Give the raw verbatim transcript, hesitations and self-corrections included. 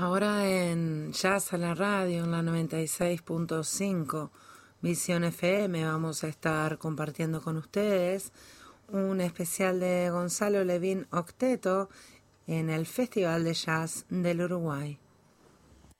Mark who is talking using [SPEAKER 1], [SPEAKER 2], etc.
[SPEAKER 1] Ahora en Jazz a la Radio, en la noventa y seis punto cinco Visión F M, vamos a estar compartiendo con ustedes un especial de Gonzalo Levin Octeto en el Festival de Jazz del Uruguay.